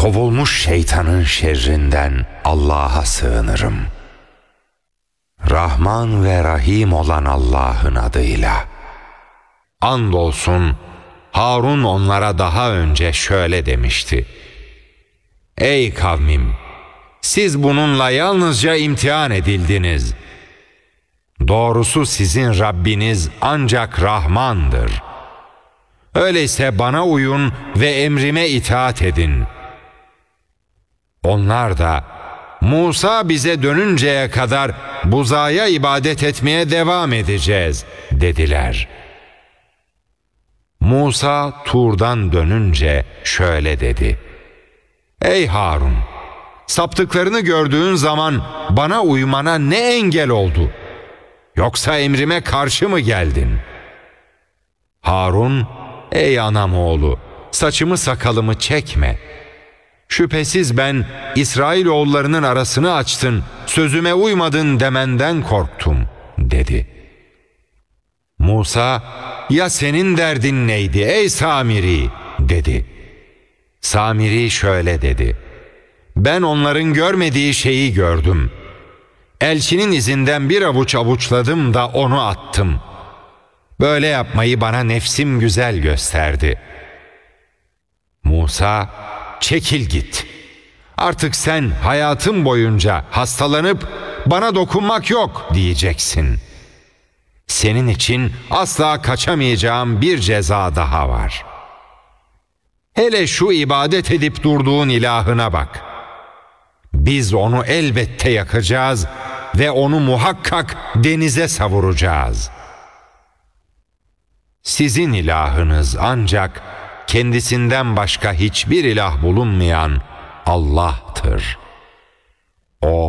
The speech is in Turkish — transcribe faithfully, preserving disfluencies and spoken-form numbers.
kovulmuş şeytanın şerrinden Allah'a sığınırım. Rahman ve Rahim olan Allah'ın adıyla. Andolsun Harun onlara daha önce şöyle demişti: Ey kavmim! Siz bununla yalnızca imtihan edildiniz. Doğrusu sizin Rabbiniz ancak Rahmandır. Öyleyse bana uyun ve emrime itaat edin. Onlar da Musa bize dönünceye kadar buzağa ibadet etmeye devam edeceğiz dediler. Musa Tur'dan dönünce şöyle dedi: Ey Harun! Saptıklarını gördüğün zaman bana uymana ne engel oldu? Yoksa emrime karşı mı geldin? Harun, ey anam oğlu, saçımı sakalımı çekme. Şüphesiz ben İsrailoğullarının arasını açtın, sözüme uymadın demenden korktum dedi. Musa, ya senin derdin neydi ey Samiri dedi. Samiri şöyle dedi: Ben onların görmediği şeyi gördüm. Elçinin izinden bir avuç avuçladım da onu attım. Böyle yapmayı bana nefsim güzel gösterdi. Musa, çekil git. Artık sen hayatın boyunca hastalanıp bana dokunmak yok diyeceksin. Senin için asla kaçamayacağım bir ceza daha var. Hele şu ibadet edip durduğun ilahına bak. Biz onu elbette yakacağız ve onu muhakkak denize savuracağız. Sizin ilahınız ancak kendisinden başka hiçbir ilah bulunmayan Allah'tır. O